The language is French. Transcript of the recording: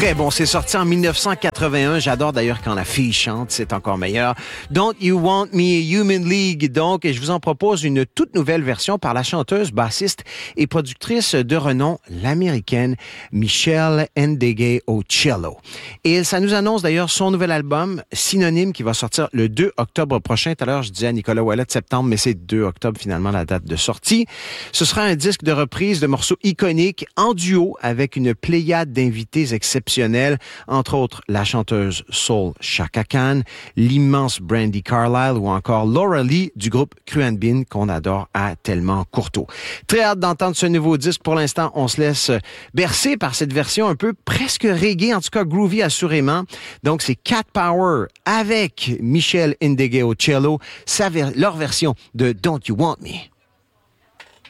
Très bon, c'est sorti en 1981. J'adore d'ailleurs quand la fille chante, c'est encore meilleur. Don't You Want Me, Human League, donc, et je vous en propose une toute nouvelle version par la chanteuse, bassiste et productrice de renom, l'américaine Michelle Ndegeocello. Et ça nous annonce d'ailleurs son nouvel album, Synonyme, qui va sortir le 2 octobre prochain. Tout à l'heure, je disais à Nicolas Ouellet septembre, mais c'est 2 octobre finalement la date de sortie. Ce sera un disque de reprise de morceaux iconiques en duo avec une pléiade d'invités exceptionnels, entre autres la chanteuse soul Chaka Khan, l'immense Brandi Carlile ou encore Laura Lee du groupe Cruan Bean qu'on adore à Tellement Courteau. Très hâte d'entendre ce nouveau disque. Pour l'instant, on se laisse bercer par cette version un peu presque reggae, en tout cas groovy assurément. Donc c'est Cat Power avec Michelle Ndegeocello, leur version de Don't You Want Me.